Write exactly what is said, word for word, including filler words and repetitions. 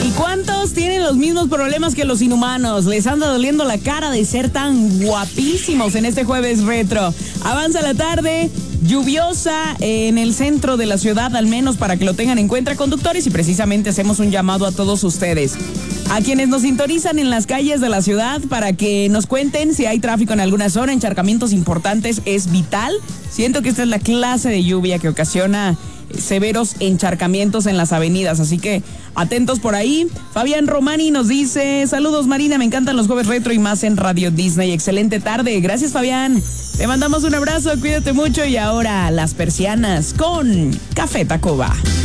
¿Y cuántos tienen los mismos problemas que los inhumanos? Les anda doliendo la cara de ser tan guapísimos en este jueves retro. Avanza la tarde, lluviosa en el centro de la ciudad, al menos para que lo tengan en cuenta, conductores, y precisamente hacemos un llamado a todos ustedes, a quienes nos sintonizan en las calles de la ciudad, para que nos cuenten si hay tráfico en alguna zona, encharcamientos importantes. Es vital. Siento que esta es la clase de lluvia que ocasiona severos encharcamientos en las avenidas, así que atentos por ahí. Fabián Romani nos dice: saludos Marina, me encantan los jueves retro y más en Radio Disney. Excelente tarde. Gracias, Fabián. Te mandamos un abrazo, cuídate mucho. Y ahora las persianas con Café Tacuba.